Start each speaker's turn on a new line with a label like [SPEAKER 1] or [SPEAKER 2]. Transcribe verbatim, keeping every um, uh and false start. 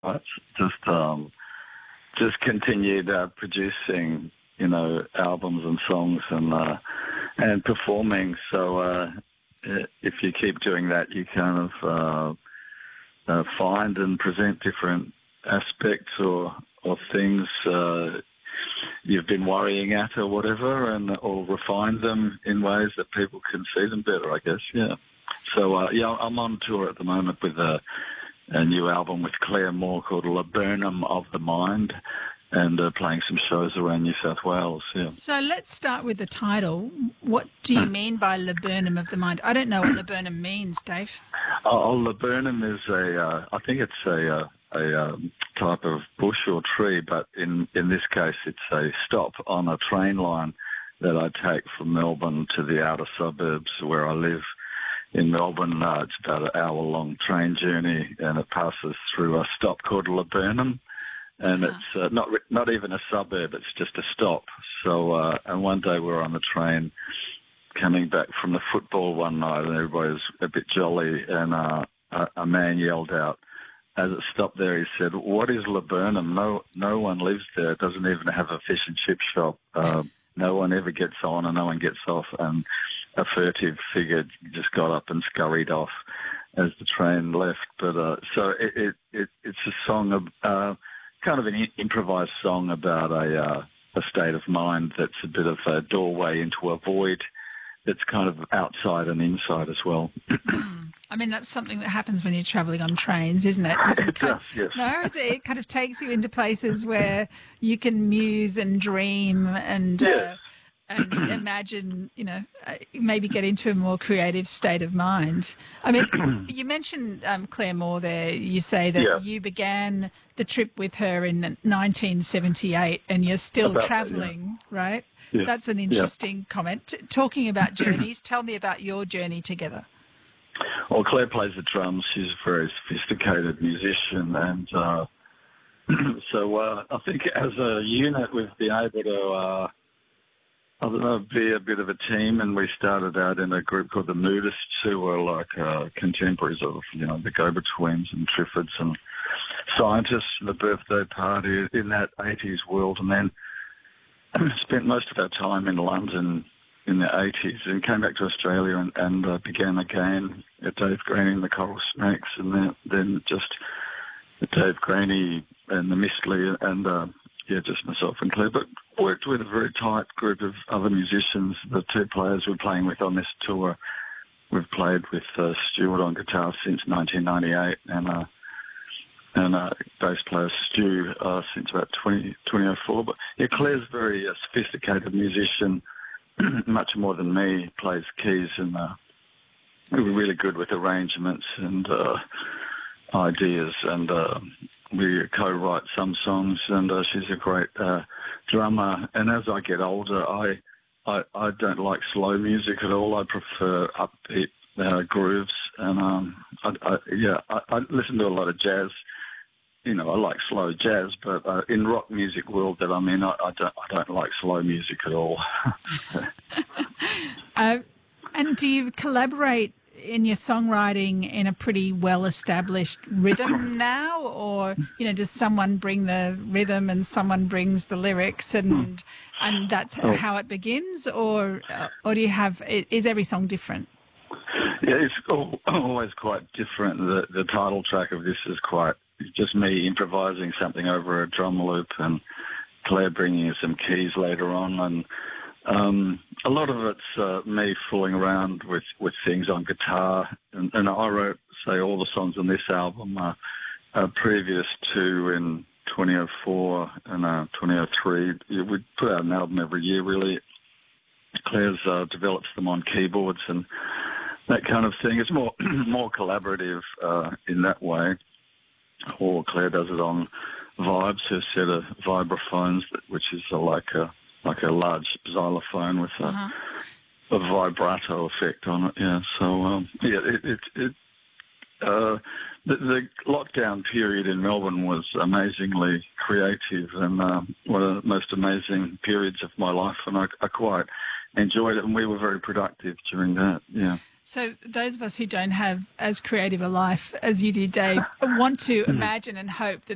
[SPEAKER 1] right? Just um, just continued uh, producing, you know, albums and songs and uh, and performing. So uh, if you keep doing that, you kind of uh, uh, find and present different aspects or or things uh, you've been worrying at or whatever, and or refine them in ways that people can see them better, I guess. Yeah. So uh, yeah, I'm on tour at the moment with a, a new album with Claire Moore called Laburnum of the Mind, and uh, playing some shows around New South Wales. Yeah.
[SPEAKER 2] So let's start with the title. What do you mean by Laburnum of the Mind? I don't know what laburnum means, Dave.
[SPEAKER 1] Oh, laburnum is a, uh, I think it's a, uh, a um, type of bush or tree, but in, in this case it's a stop on a train line that I take from Melbourne to the outer suburbs where I live. In Melbourne, uh, it's about an hour-long train journey, and it passes through a stop called Laburnum. And
[SPEAKER 2] Uh-huh.
[SPEAKER 1] it's uh, not not even a suburb, it's just a stop. So, uh, and one day we were on the train coming back from the football one night, and everybody was a bit jolly, and uh, a, a man yelled out, as it stopped there, he said, "What is Laburnum? No no one lives there. It doesn't even have a fish and chip shop. Uh, no one ever gets on and no one gets off." And a furtive figure just got up and scurried off as the train left. But uh, so it, it, it it's a song of... Uh, kind of an improvised song about a uh, a state of mind that's a bit of a doorway into a void that's kind of outside and inside as well.
[SPEAKER 2] I mean, that's something that happens when you're travelling on trains, isn't it? You can
[SPEAKER 1] It
[SPEAKER 2] kind
[SPEAKER 1] does, yes.
[SPEAKER 2] No, it's, it kind of takes you into places where you can muse and dream and... Uh,
[SPEAKER 1] Yes.
[SPEAKER 2] and imagine, you know, uh, maybe get into a more creative state of mind. I mean, you mentioned um, Claire Moore there. You say that
[SPEAKER 1] Yeah.
[SPEAKER 2] you began the trip with her in nineteen seventy-eight and you're still
[SPEAKER 1] About that,
[SPEAKER 2] travelling, right?
[SPEAKER 1] Yeah.
[SPEAKER 2] That's an interesting comment. T- Talking about journeys, tell me about your journey together.
[SPEAKER 1] Well, Claire plays the drums. She's a very sophisticated musician, and uh, so uh, I think as a unit we've been able to... Uh, I don't know, be a bit of a team, and we started out in a group called the Moodists, who were like uh, contemporaries of, you know, the Go-Betweens and Triffids and Scientists, the Birthday Party in that eighties world, and then spent most of our time in London in the eighties and came back to Australia and, and uh, began again at Dave Graney and the Coral Snakes, and then, then just Dave Graney and the Mistley and... Uh, Yeah, just myself and Claire, but worked with a very tight group of other musicians. The two players we're playing with on this tour, we've played with uh, Stuart on guitar since nineteen ninety-eight, and uh, and uh, bass player Stu uh, since about twenty oh four. But yeah, Claire's a very uh, sophisticated musician, much more than me. Plays keys, and uh, we're really good with arrangements and uh, ideas, and uh, we co-write some songs, and uh, she's a great uh, drummer. And as I get older, I, I I don't like slow music at all. I prefer upbeat uh, grooves, and um, I, I, yeah, I, I listen to a lot of jazz. You know, I like slow jazz, but uh, in rock music world that I'm in, I, I don't I don't like slow music at all.
[SPEAKER 2] uh, and do you collaborate in your songwriting in a pretty well-established rhythm now, or, you know, does someone bring the rhythm and someone brings the lyrics, and and that's
[SPEAKER 1] Oh.
[SPEAKER 2] how it begins, or uh, or do you have, is every song different?
[SPEAKER 1] Yeah, it's al- always quite different. The the title track of this is quite just me improvising something over a drum loop, and Claire bringing in some keys later on, and Um, a lot of it's uh, me fooling around with, with things on guitar, and, and I wrote, say, all the songs on this album uh, uh, previous to in twenty oh four and uh, twenty oh three. We put out an album every year, really. Claire's uh, develops them on keyboards and that kind of thing. It's more more collaborative uh, in that way. Or Claire does it on Vibes, her set of vibraphones, which is uh, like a like a large xylophone with a,
[SPEAKER 2] Uh-huh.
[SPEAKER 1] a vibrato effect on it. Yeah, so um, yeah, it it, it uh, the, the lockdown period in Melbourne was amazingly creative and uh, one of the most amazing periods of my life, and I, I quite enjoyed it, and we were very productive during that. Yeah.
[SPEAKER 2] So those of us who don't have as creative a life as you do, Dave, want to imagine and hope that